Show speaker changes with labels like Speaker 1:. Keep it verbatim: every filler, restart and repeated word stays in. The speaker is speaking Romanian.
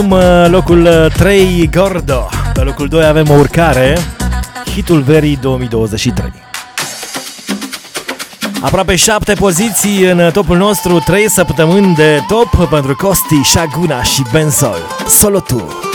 Speaker 1: Locul trei Gordo. Pe locul doi avem o urcare, hitul verii două mii douăzeci și trei. Aproape șapte poziții în topul nostru, trei săptămâni de top pentru Costi, Shaguna și Bensol. Solo tu.